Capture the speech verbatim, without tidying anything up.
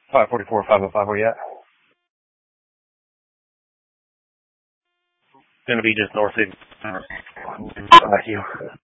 five forty-four, five oh five, where you at? Gonna be just north of uh, you.